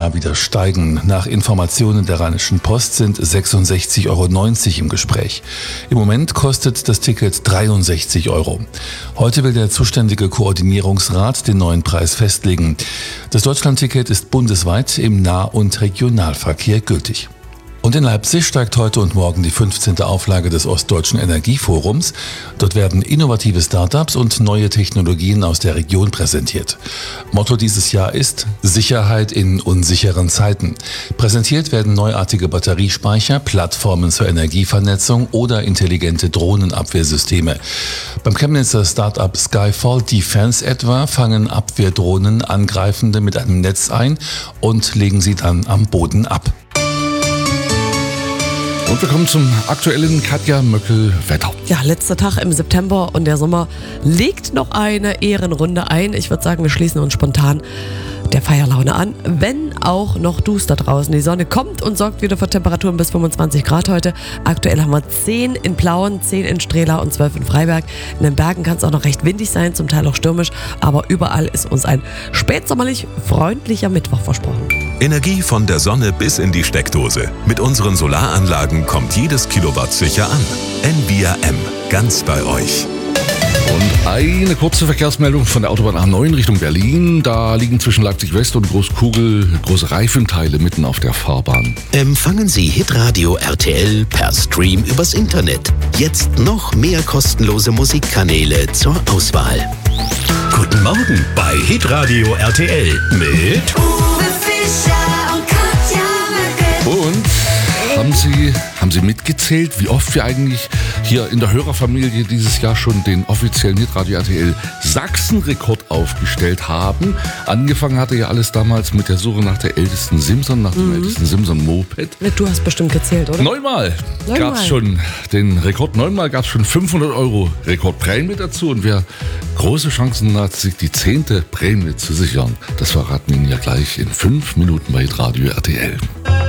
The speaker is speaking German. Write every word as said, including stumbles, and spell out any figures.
Jahr wieder steigen. Nach Informationen der Rheinischen Post sind sechsundsechzig Euro neunzig im Gespräch. Im Moment kostet das Ticket dreiundsechzig Euro. Heute will der zuständige Koordinierungsrat den neuen Preis festlegen. Das Deutschlandticket ist bundesweit im Nah- und Regionalverkehr gültig. Und in Leipzig steigt heute und morgen die fünfzehnte Auflage des Ostdeutschen Energieforums. Dort werden innovative Startups und neue Technologien aus der Region präsentiert. Motto dieses Jahr ist Sicherheit in unsicheren Zeiten. Präsentiert werden neuartige Batteriespeicher, Plattformen zur Energievernetzung oder intelligente Drohnenabwehrsysteme. Beim Chemnitzer Startup Skyfall Defense etwa fangen Abwehrdrohnen Angreifende mit einem Netz ein und legen sie dann am Boden ab. Und wir kommen zum aktuellen Katja Möckel-Wetter. Ja, letzter Tag im September und der Sommer legt noch eine Ehrenrunde ein. Ich würde sagen, wir schließen uns spontan der Feierlaune an, wenn auch noch duster draußen. Die Sonne kommt und sorgt wieder für Temperaturen bis fünfundzwanzig Grad heute. Aktuell haben wir zehn in Plauen, zehn in Strehla und zwölf in Freiberg. In den Bergen kann es auch noch recht windig sein, zum Teil auch stürmisch, aber überall ist uns ein spätsommerlich freundlicher Mittwoch versprochen. Energie von der Sonne bis in die Steckdose. Mit unseren Solaranlagen kommt jedes Kilowatt sicher an. N B R M, ganz bei euch. Und eine kurze Verkehrsmeldung von der Autobahn A neun Richtung Berlin. Da liegen zwischen Leipzig West und Großkugel große Reifenteile mitten auf der Fahrbahn. Empfangen Sie Hitradio R T L per Stream übers Internet. Jetzt noch mehr kostenlose Musikkanäle zur Auswahl. Guten Morgen bei Hitradio R T L mit Uwe Fischer und Katja Möckel. Und haben Sie, haben Sie mitgezählt, wie oft wir eigentlich hier in der Hörerfamilie dieses Jahr schon den offiziellen Hitradio R T L Sachsen-Rekord aufgestellt haben? Angefangen hatte ja alles damals mit der Suche nach der ältesten Simson, nach dem mhm. ältesten Simson-Moped. Du hast bestimmt gezählt, oder? Neunmal, Neunmal. gab es schon den Rekord. Neunmal gab es schon fünfhundert Euro Rekordprämie dazu. Und wer große Chancen hat, sich die zehnte Prämie zu sichern, das verraten wir Ihnen ja gleich in fünf Minuten bei Hitradio R T L.